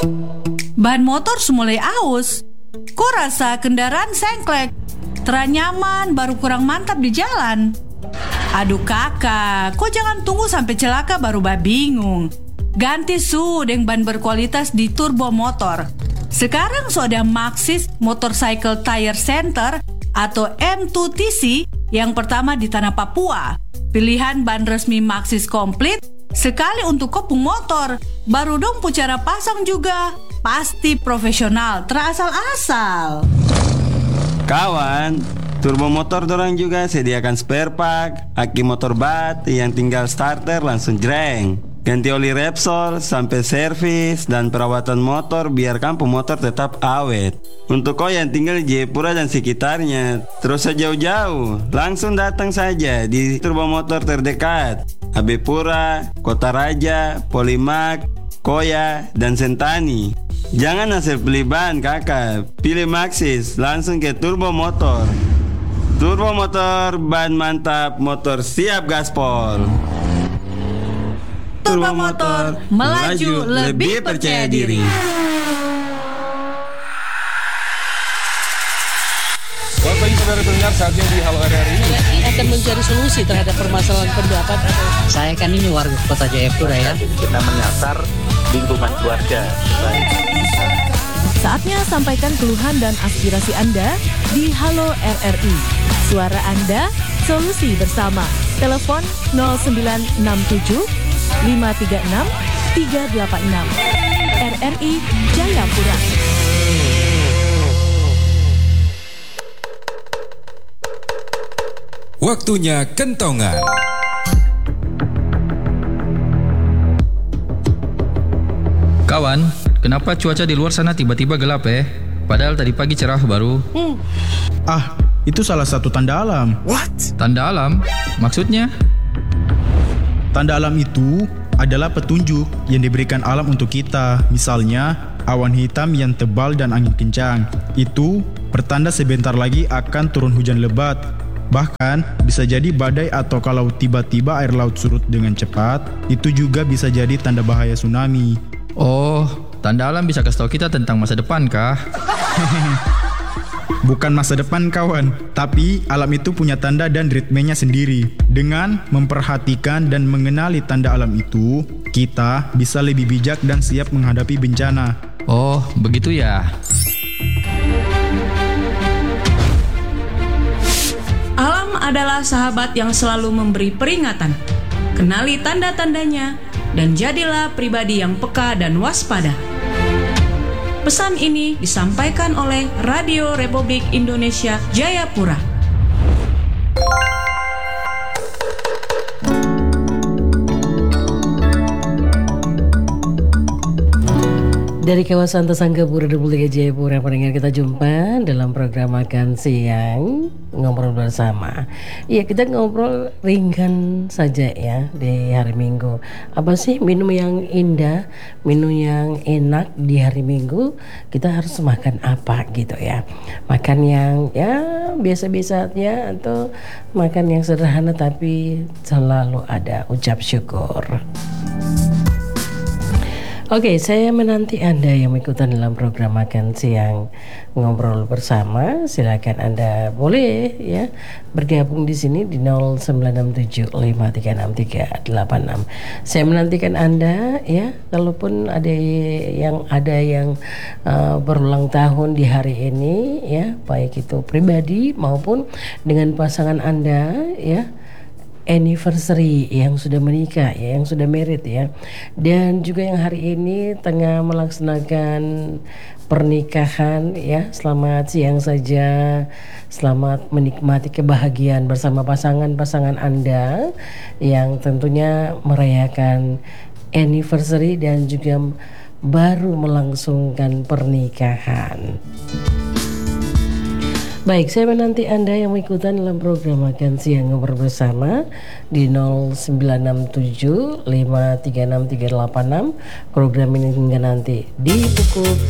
Ban motor mulai aus. Kok rasa kendaraan sengklek? Teranyaman baru kurang mantap di jalan. Aduh kakak, kok jangan tunggu sampai celaka baru bingung. Ganti deng ban berkualitas di turbo motor. Sekarang sudah Maxxis Motorcycle Tire Center atau M2TC yang pertama di tanah Papua. Pilihan ban resmi Maxxis komplit sekali untuk kopung motor. Baru dong cara pasang juga. Pasti profesional, terasal-asal. Kawan, turbo motor dorang juga sediakan spare part, aki motor bat yang tinggal starter langsung jreng. Ganti oli Repsol sampai servis dan perawatan motor biar kampung motor tetap awet. Untuk kau yang tinggal di Jayapura dan sekitarnya, terus jauh-jauh, langsung datang saja di turbo motor terdekat. AB Pura, Kota Raja, Polimak, Koya, dan Sentani. Jangan asal beli ban kakak, pilih Maxxis, langsung ke turbo motor. Turbo motor, ban mantap, motor siap gaspol. Turbo motor, melaju lebih percaya diri. Selamat pagi saudara pendengar, saatnya di Halo RRI akan mencari solusi terhadap permasalahan pendapat. Saya kan ini warga Kota Jayapura ya. Kita menyasar lingkungan keluarga. Saatnya sampaikan keluhan dan aspirasi Anda di Halo RRI. Suara Anda, solusi bersama. Telepon 0967 536 386. RRI Jayapura. Waktunya kentongan. Kawan, kenapa cuaca di luar sana tiba-tiba gelap Padahal tadi pagi cerah baru. Itu salah satu tanda alam. What? Tanda alam? Maksudnya? Tanda alam itu adalah petunjuk yang diberikan alam untuk kita. Misalnya, awan hitam yang tebal dan angin kencang. Itu pertanda sebentar lagi akan turun hujan lebat. Bahkan bisa jadi badai atau kalau tiba-tiba air laut surut dengan cepat, itu juga bisa jadi tanda bahaya tsunami. Oh, tanda alam bisa kasih tahu kita tentang masa depan kah? Bukan masa depan kawan, tapi alam itu punya tanda dan ritmenya sendiri. Dengan memperhatikan dan mengenali tanda alam itu, kita bisa lebih bijak dan siap menghadapi bencana. Oh, begitu ya. Alam adalah sahabat yang selalu memberi peringatan. Kenali tanda-tandanya dan jadilah pribadi yang peka dan waspada. Pesan ini disampaikan oleh Radio Republik Indonesia Jayapura. Dari kawasan Tesanggapura Republik Jayapura, pendengar, kita jumpa dalam program Makan Siang Ngobrol Bersama. Iya, kita ngobrol ringan saja ya di hari Minggu. Apa sih minum yang indah, minum yang enak di hari Minggu? Kita harus makan apa gitu ya? Makan yang ya biasa-biasa ya, atau makan yang sederhana tapi selalu ada ucap syukur. Oke, saya menanti Anda yang mengikuti dalam program Makan Siang Ngobrol Bersama. Silakan Anda boleh ya bergabung di sini di 0967536386. Saya menantikan Anda ya, kalaupun ada yang berulang tahun di hari ini ya, baik itu pribadi maupun dengan pasangan Anda ya. Anniversary yang sudah menikah ya, yang sudah married ya, dan juga yang hari ini tengah melaksanakan pernikahan ya. Selamat siang saja, selamat menikmati kebahagiaan bersama pasangan-pasangan Anda yang tentunya merayakan anniversary dan juga baru melangsungkan pernikahan. Baik, saya menanti Anda yang mengikuti dalam program Makan Siang Ngobrol Bersama di 0967 536 386. Program ini hingga nanti di pukul